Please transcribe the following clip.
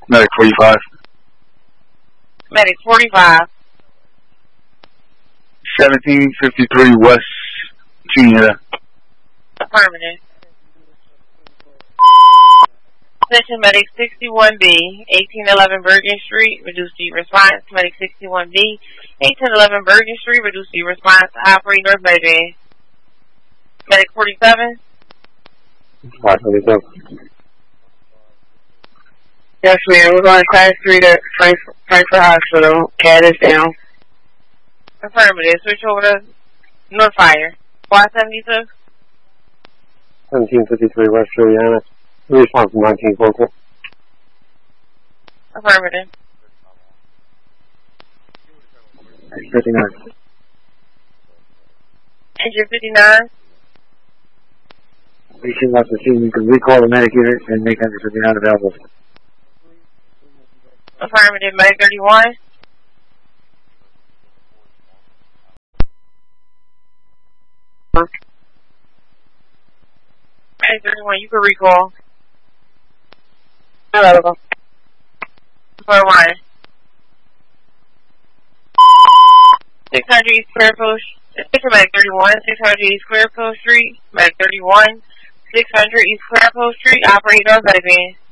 Medic 45. Medic 45. 1753 West Junior. Affirmative. Attention Medic 61B, 1811 Bergen Street, reduce the response. Medic 61B, 1811 Bergen Street, reduce the response. Operate North Bay. Medic 47. 527. Yes, ma'am. We're going to Class 3 to Frankfurt Hospital. CAT is down. Affirmative. Switch over to North Fire. 472. 1753 West Juliana. Response from 1944. Affirmative. 59. Engine 59. Reaching out to see if you can recall the medic unit and make engine 59 available. Affirmative. Medic 31. Medic 31, you can recall. Available. For one. 600 East Square Post. Medic 31, 600 East Square Post Street. Medic 31, 600 East Square Post Street. Operate North Bay.